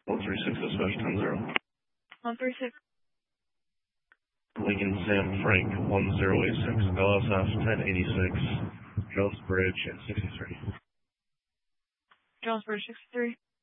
136 dispatch 10-0. 136. Lincoln Sam Frank 1086, LSF 1086, Jones Bridge at 63. Jones Bridge 63.